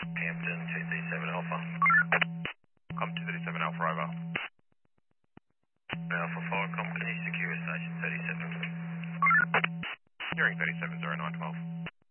Hampton 237 Alpha. I'm 237 Alpha over. Alpha 4, can you secure station 37? Hearing 37 0912.